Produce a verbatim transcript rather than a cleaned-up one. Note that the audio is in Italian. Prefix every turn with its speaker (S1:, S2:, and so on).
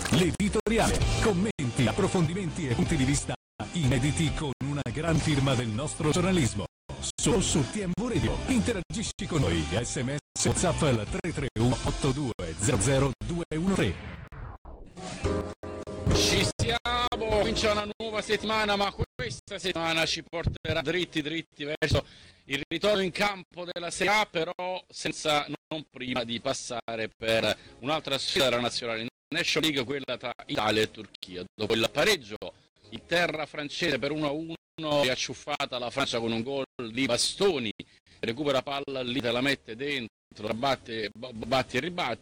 S1: L'editoriale, commenti, approfondimenti e punti di vista inediti con una gran firma del nostro giornalismo. Solo su T M V Radio. Interagisci con noi. S M S WhatsApp al tre tre uno otto due zero zero due uno tre.
S2: Ci siamo, comincia una nuova settimana, ma questa settimana ci porterà dritti dritti verso il ritorno in campo della Serie A, però senza non prima di passare per un'altra sfida della nazionale Nation League, quella tra Italia e Turchia. Dopo il pareggio in terra francese per uno a uno, riacciuffata la Francia con un gol di Bastoni, recupera palla lì, te la mette dentro, batte, batti e ribatti,